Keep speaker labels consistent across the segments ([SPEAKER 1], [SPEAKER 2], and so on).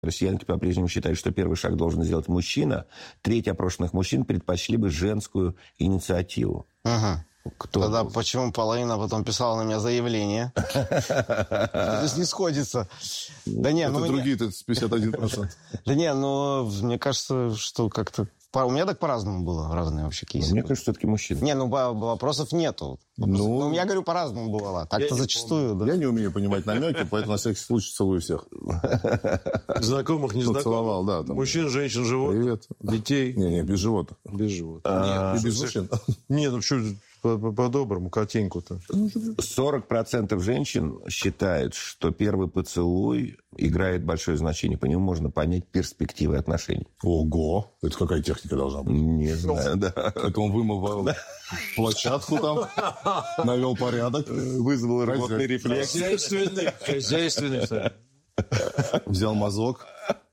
[SPEAKER 1] Россиянки по-прежнему считают, что первый шаг должен сделать мужчина. Треть опрошенных мужчин предпочли бы женскую инициативу.
[SPEAKER 2] Ага. Тогда почему половина потом писала на меня заявление? То есть не сходится. Да не,
[SPEAKER 3] это другие-то 51%.
[SPEAKER 2] Да не, мне кажется, что как-то... У меня так по-разному было, разные вообще кейсы.
[SPEAKER 1] Мне кажется, все-таки мужчина.
[SPEAKER 2] Не, вопросов нету. У меня, говорю, по-разному бывало. Так-то зачастую, да.
[SPEAKER 3] Я не умею понимать намеки, поэтому на всякий случай целую всех.
[SPEAKER 4] Знакомых, незнакомых.
[SPEAKER 3] Поцеловал, да.
[SPEAKER 4] Мужчин, женщин, животных.
[SPEAKER 3] Привет.
[SPEAKER 4] Детей.
[SPEAKER 3] Не, без животных.
[SPEAKER 4] Без животных.
[SPEAKER 3] И без мужчин.
[SPEAKER 4] Не, почему по-доброму, котеньку-то.
[SPEAKER 1] 40% женщин считают, что первый поцелуй играет большое значение. По нему можно понять перспективы отношений.
[SPEAKER 3] Ого! Это какая техника должна быть?
[SPEAKER 1] Не знаю, да.
[SPEAKER 3] Это он вымыл площадку там, навел порядок.
[SPEAKER 1] Вызвал рвотный рефлекс.
[SPEAKER 4] Хозяйственный.
[SPEAKER 3] Взял мазок.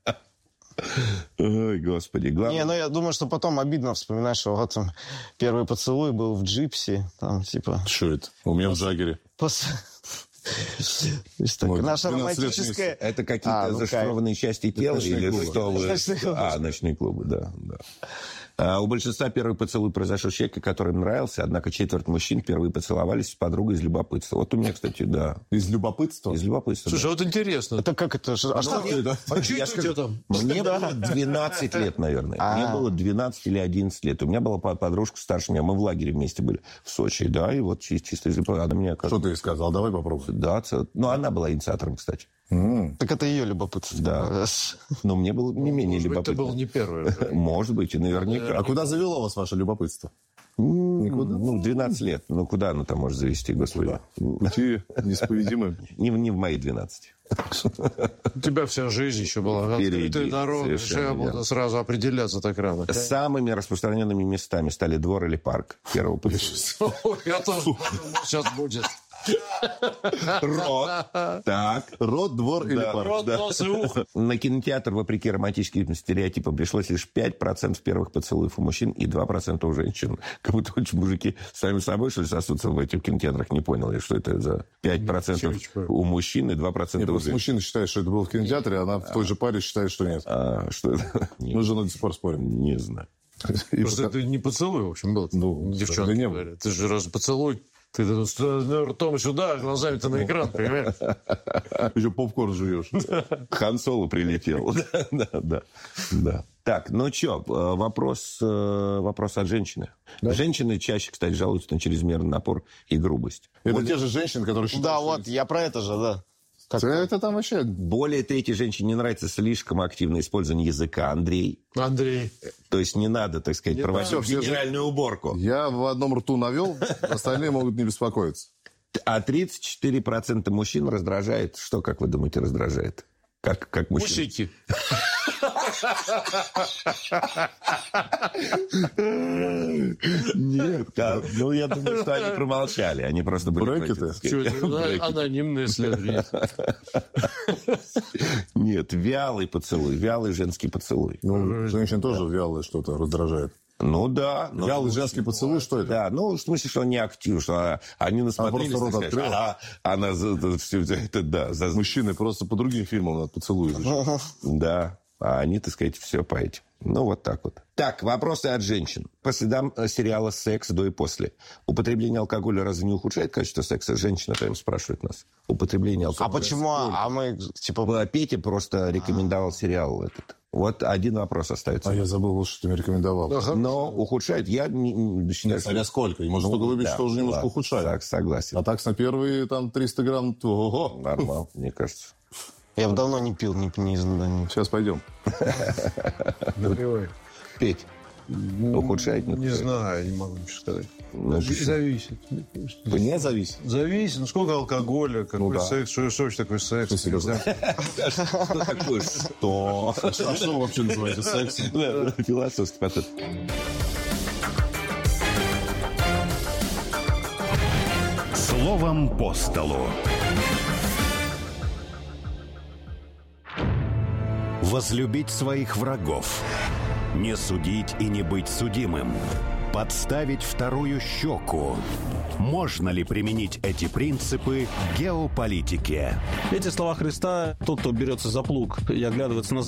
[SPEAKER 1] Ой, господи. Главное...
[SPEAKER 2] Не, я думаю, что потом обидно вспоминать, что вот там первый поцелуй был в джипсе, там типа...
[SPEAKER 3] Что это? У меня в Джаггере.
[SPEAKER 2] Наша романтическая...
[SPEAKER 1] Это какие-то зашифрованные части тела? Или что вы... Ночные клубы, да. У большинства первый поцелуй произошел с человеком, который им нравился, однако четверть мужчин впервые поцеловались с подругой из любопытства. Вот у меня, кстати, да.
[SPEAKER 3] Из любопытства?
[SPEAKER 1] Из любопытства.
[SPEAKER 4] Слушай, вот интересно.
[SPEAKER 2] Это как это?
[SPEAKER 4] Что это? А что это у тебя там?
[SPEAKER 1] Мне было 12 лет, наверное. Мне было 12 или 11 лет. У меня была подружка старше меня. Мы в лагере вместе были в Сочи, да, и вот чисто из любопытства. Она мне
[SPEAKER 3] Что ты ей сказал? Давай попробуем.
[SPEAKER 1] Да, она была инициатором, кстати.
[SPEAKER 2] Так это ее любопытство.
[SPEAKER 1] Да. Но мне было не менее любопытно.
[SPEAKER 4] Ты был не первый.
[SPEAKER 1] Может быть, и наверняка.
[SPEAKER 3] А куда завело вас ваше любопытство?
[SPEAKER 1] Никуда. 12 лет. Куда оно там может завести, господи?
[SPEAKER 3] Пути неисповедимы.
[SPEAKER 1] Не в мои 12.
[SPEAKER 4] У тебя вся жизнь еще была. Открытая дорога. Нельзя было сразу определяться так рано.
[SPEAKER 1] Самыми распространенными местами стали двор или парк первого поцелуя.
[SPEAKER 4] Я тоже думал, сейчас будет.
[SPEAKER 1] Рот. Так.
[SPEAKER 3] Рот, двор или парк?
[SPEAKER 4] Рот, нос и ухо.
[SPEAKER 1] На кинотеатр, вопреки романтическим стереотипам, пришлось лишь 5% первых поцелуев у мужчин и 2% у женщин. Как будто мужики сами собой, что ли, сосутся в этих кинотеатрах, не поняли, что это за 5% у мужчин и 2% у женщин.
[SPEAKER 3] Мужчина считает, что это было в кинотеатре, а она в той же паре считает, что нет.
[SPEAKER 1] Что это?
[SPEAKER 3] Мы с женой до сих пор спорим.
[SPEAKER 1] Не знаю.
[SPEAKER 4] Просто это не поцелуй, в общем, был. Девчонки
[SPEAKER 3] не
[SPEAKER 4] говорят. Ты же раз поцелуй. Ты ртом сюда, глазами-то на экран, понимаешь?
[SPEAKER 3] Еще попкорн жуешь.
[SPEAKER 1] Хан Соло прилетел. Да. Так, что, вопрос от женщины. Женщины чаще, кстати, жалуются на чрезмерный напор и грубость.
[SPEAKER 3] Это те же женщины, которые считают...
[SPEAKER 2] Да, вот, я про это же, да.
[SPEAKER 3] Это там вообще...
[SPEAKER 1] Более трети женщин не нравится слишком активное использование языка. Андрей. То есть не надо, так сказать, проводить генеральную уборку.
[SPEAKER 3] Я в одном рту навел, остальные могут не беспокоиться.
[SPEAKER 1] А 34% мужчин раздражает... Что, как вы думаете, раздражает? Как мужчин?
[SPEAKER 4] Усики.
[SPEAKER 1] Нет. Я думаю, что они промолчали. Они просто были...
[SPEAKER 3] Брекеты?
[SPEAKER 4] Анонимные исследования.
[SPEAKER 1] Нет, вялый поцелуй, вялый женский поцелуй.
[SPEAKER 3] Женщин тоже вялое что-то раздражает.
[SPEAKER 1] Да.
[SPEAKER 3] Вялый женский поцелуй, что это?
[SPEAKER 1] Да, в смысле, что он не актив, что они насмотрелись.
[SPEAKER 3] Просто рот открыл.
[SPEAKER 1] Она все это, да.
[SPEAKER 3] Мужчины просто по другим фильмам надо поцелуй изучать.
[SPEAKER 1] Да, а они, так сказать, все по этим. Вот так вот. Так, вопросы от женщин. По следам сериала «Секс» до и после. Употребление алкоголя разве не ухудшает качество секса? Женщина прям спрашивает нас. Употребление алкоголя.
[SPEAKER 2] А почему? А мы, типа...
[SPEAKER 1] Петя просто рекомендовал сериал этот. Вот один вопрос остается.
[SPEAKER 3] А я забыл, что ты мне рекомендовал.
[SPEAKER 1] Но ухудшает. Я не считаю...
[SPEAKER 3] А сколько? И можно только выпить, что уже немножко ухудшает.
[SPEAKER 1] Так, согласен.
[SPEAKER 3] А так на первые 300 грамм... Ого!
[SPEAKER 1] Нормально, мне кажется.
[SPEAKER 2] Я бы давно не пил, не.
[SPEAKER 3] Сейчас пойдем.
[SPEAKER 4] Наливай.
[SPEAKER 1] Петь. Ухудшает?
[SPEAKER 4] Не знаю, не могу ничего сказать. Зависит.
[SPEAKER 3] Не зависит?
[SPEAKER 4] Зависит. Сколько алкоголя, какой секс, что вообще такое секс?
[SPEAKER 1] Что такое что?
[SPEAKER 3] А что вы вообще называете сексом?
[SPEAKER 1] Философский подход.
[SPEAKER 5] Словом по столу. Возлюбить своих врагов. Не судить и не быть судимым. Подставить вторую щеку. Можно ли применить эти принципы в геополитике?
[SPEAKER 6] Эти слова Христа: тот, кто берется за плуг и оглядывается на